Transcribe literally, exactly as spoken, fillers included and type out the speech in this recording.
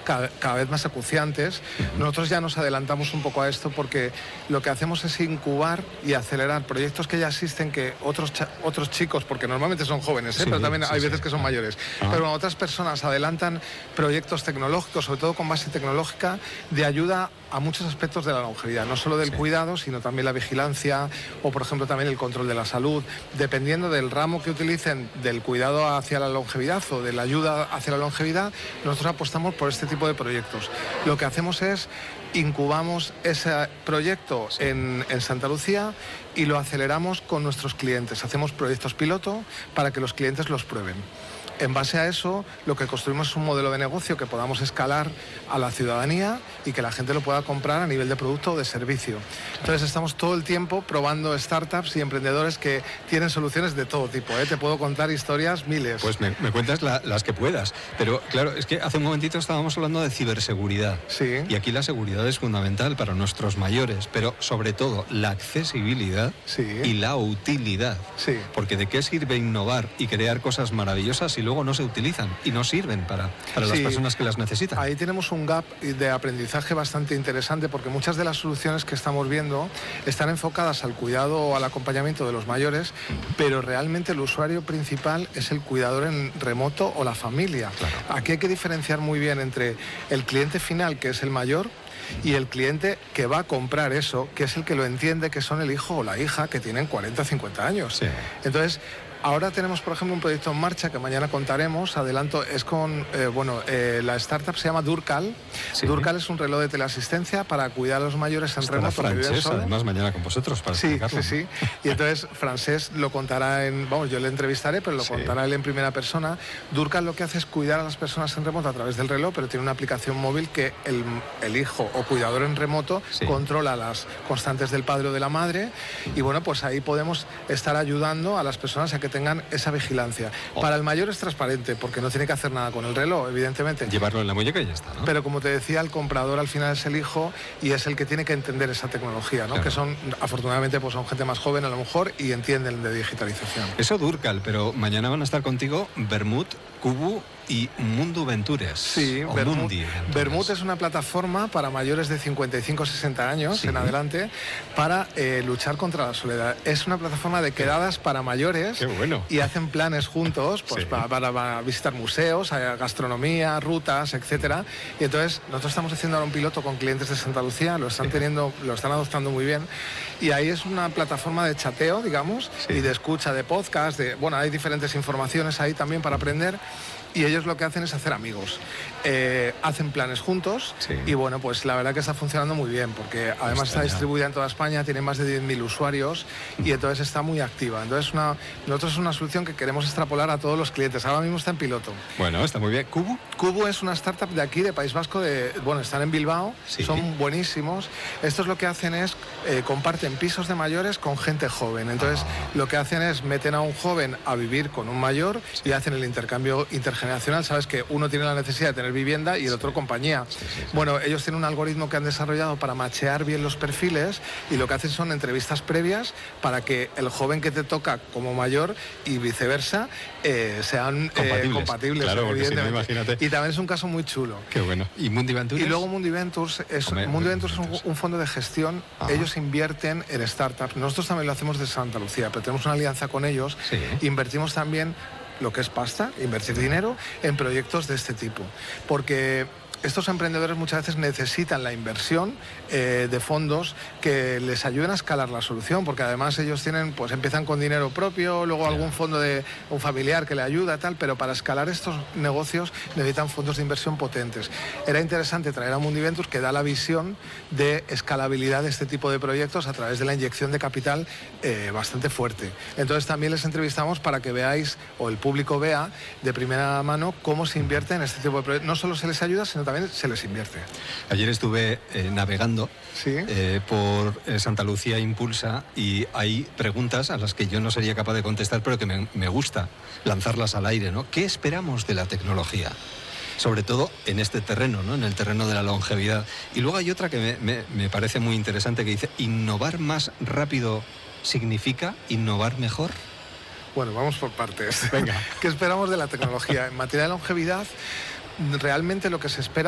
cada, cada vez más acuciantes. Nosotros ya nos adelantamos un poco a esto porque lo que hacemos es incubar y acelerar proyectos que ya existen, que otros, otros chicos, porque normalmente son jóvenes, ¿eh? Sí, pero también hay sí, veces sí. que son mayores, ah. pero otras personas adelantan proyectos tecnológicos, sobre todo con base tecnológica, de ayuda a muchos aspectos de la longevidad, no solo del sí. cuidado, sino también la vigilancia o, por ejemplo, también el control de la salud. Dependiendo del ramo que utilicen del cuidado hacia la longevidad o de la ayuda hacia la longevidad, nosotros apostamos por este tipo de proyectos. Lo que hacemos es incubamos ese proyecto sí. en, en Santa Lucía y lo aceleramos con nuestros clientes. Hacemos proyectos piloto para que los clientes los prueben. En base a eso, lo que construimos es un modelo de negocio que podamos escalar a la ciudadanía y que la gente lo pueda comprar a nivel de producto o de servicio. Entonces estamos todo el tiempo probando startups y emprendedores que tienen soluciones de todo tipo, ¿eh? Te puedo contar historias miles. Pues me, me cuentas la, las que puedas. Pero claro, es que hace un momentito estábamos hablando de ciberseguridad. Sí. Y aquí la seguridad es fundamental para nuestros mayores, pero sobre todo la accesibilidad sí. y la utilidad. Sí. Porque ¿de qué sirve innovar y crear cosas maravillosas si luego no se utilizan y no sirven para, para sí, las personas que las necesitan? Ahí tenemos un gap de aprendizaje bastante interesante, porque muchas de las soluciones que estamos viendo están enfocadas al cuidado o al acompañamiento de los mayores, pero realmente el usuario principal es el cuidador en remoto o la familia. Claro. Aquí hay que diferenciar muy bien entre el cliente final, que es el mayor, y el cliente que va a comprar eso, que es el que lo entiende, que son el hijo o la hija que tienen cuarenta o cincuenta años. Sí. Entonces, ahora tenemos, por ejemplo, un proyecto en marcha que mañana contaremos. Adelanto, es con, eh, bueno, eh, la startup se llama Durcal. Sí. Durcal es un reloj de teleasistencia para cuidar a los mayores en remoto. Francés, además, mañana con vosotros para sí, explicarlo. sí, sí. Y entonces, Francés lo contará en, vamos, yo le entrevistaré, pero lo sí. contará él en primera persona. Durcal lo que hace es cuidar a las personas en remoto a través del reloj, pero tiene una aplicación móvil que el, el hijo o cuidador en remoto sí. controla las constantes del padre o de la madre. Y bueno, pues ahí podemos estar ayudando a las personas a que tengan esa vigilancia. Oh. Para el mayor es transparente, porque no tiene que hacer nada con el reloj, evidentemente. Llevarlo en la muñeca y ya está, ¿no? Pero como te decía, el comprador al final es el hijo y es el que tiene que entender esa tecnología, ¿no? Claro. Que son, afortunadamente, pues son gente más joven a lo mejor y entienden de digitalización. Eso Durcal, pero mañana van a estar contigo Vermut, Kubu y Mundo Ventures. Sí, Vermut, Vermut es una plataforma para mayores de cincuenta y cinco a sesenta años sí. en adelante para eh, luchar contra la soledad. Es una plataforma de quedadas para mayores. Qué bueno. Y hacen planes juntos pues, sí. para, para, para visitar museos, gastronomía, rutas, etcétera. Y entonces nosotros estamos haciendo ahora un piloto con clientes de Santa Lucía, lo están sí. teniendo, lo están adoptando muy bien. Y ahí es una plataforma de chateo, digamos, sí. y de escucha de podcast, de, bueno, hay diferentes informaciones ahí también para aprender. Y ellos lo que hacen es hacer amigos. Eh, hacen planes juntos sí. y bueno, pues la verdad que está funcionando muy bien, porque además está, está distribuida en toda España, tiene más de diez mil usuarios y entonces está muy activa. Entonces una, nosotros es una solución que queremos extrapolar a todos los clientes. Ahora mismo está en piloto. Bueno, está muy bien. ¿Kubu? Kubu es una startup de aquí, de País Vasco, de, bueno, están en Bilbao, sí. son buenísimos. Estos lo que hacen es, eh, comparten pisos de mayores con gente joven. Entonces ah. lo que hacen es, meten a un joven a vivir con un mayor sí. y hacen el intercambio intergeneracional. Sabes que uno tiene la necesidad de tener vivienda y el otro sí. compañía. Sí, sí, sí. Bueno, ellos tienen un algoritmo que han desarrollado para machear bien los perfiles y lo que hacen son entrevistas previas para que el joven que te toca como mayor y viceversa eh, sean compatibles, eh, compatibles claro, evidentemente. Si no, imagínate. Y también es un caso muy chulo. Qué bueno. ¿Y Mundi Ventures? Y luego Mundi Ventures es, Hombre, Mundi Ventures es un, un fondo de gestión. Ajá. Ellos invierten en startups. Nosotros también lo hacemos de Santa Lucía, pero tenemos una alianza con ellos. Sí. Invertimos también lo que es pasta, invertir dinero en proyectos de este tipo, porque estos emprendedores muchas veces necesitan la inversión eh, de fondos que les ayuden a escalar la solución, porque además ellos tienen, pues empiezan con dinero propio, luego sí. algún fondo de un familiar que le ayuda, tal, pero para escalar estos negocios necesitan fondos de inversión potentes. Era interesante traer a Mundi Ventures, que da la visión de escalabilidad de este tipo de proyectos a través de la inyección de capital eh, bastante fuerte. Entonces también les entrevistamos para que veáis, o el público vea de primera mano, cómo se invierte en este tipo de proyectos. No solo se les ayuda, sino también se les invierte. Ayer estuve eh, navegando ¿Sí? eh, por eh, Santa Lucía Impulsa y hay preguntas a las que yo no sería capaz de contestar, pero que me, me gusta lanzarlas al aire, ¿no? ¿Qué esperamos de la tecnología? Sobre todo en este terreno, ¿no? En el terreno de la longevidad. Y luego hay otra que me, me, me parece muy interesante, que dice, ¿innovar más rápido significa innovar mejor? Bueno, vamos por partes. Venga. ¿Qué esperamos de la tecnología? En materia de longevidad, realmente lo que se espera